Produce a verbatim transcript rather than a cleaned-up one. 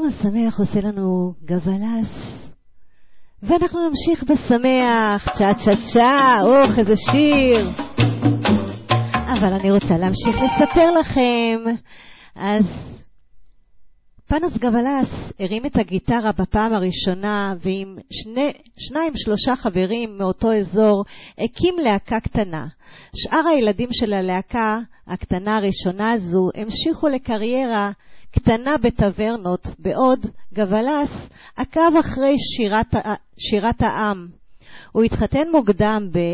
השמח עושה לנו גבלס, ואנחנו נמשיך בשמח, צ'ה צ'ה צ'ה, אוח איזה שיר. אבל אני רוצה להמשיך לספר לכם. אז פנוס גבלס הרים את הגיטרה בפעם הראשונה, ועם שני, שניים שלושה חברים מאותו אזור הקים להקה קטנה. שאר הילדים של הלהקה הקטנה הראשונה הזו המשיכו לקריירה קטנה בטברנות, בעוד גבלס עקב אחרי שירת, שירת העם. הוא התחתן מוקדם